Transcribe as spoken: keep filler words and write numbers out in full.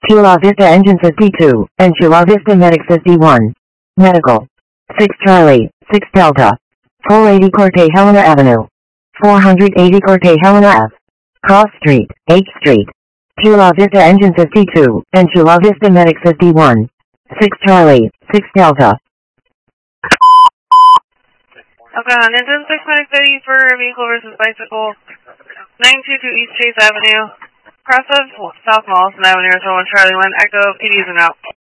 Chula Vista Engine says D two, and Chula Vista Medic says D one. Medical. six Charlie, six Delta. four eighty Corte Helena Avenue. four eighty Corte Helena Ave. Cross Street, H Street. Chula Vista Engine says D two, and Chula Vista Medic says D one. six Charlie, six Delta. Okay, on engine six Medic thirty for vehicle versus bicycle. nine two two East Chase Avenue. Cross of South Molson Avenue, so one Charlie one, Echo, P Ds and out.